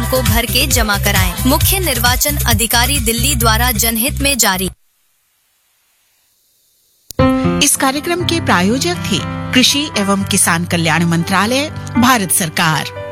को भर के जमा कराएं। मुख्य निर्वाचन अधिकारी दिल्ली द्वारा जनहित में जारी। इस कार्यक्रम के प्रायोजक थे कृषि एवं किसान कल्याण मंत्रालय, भारत सरकार।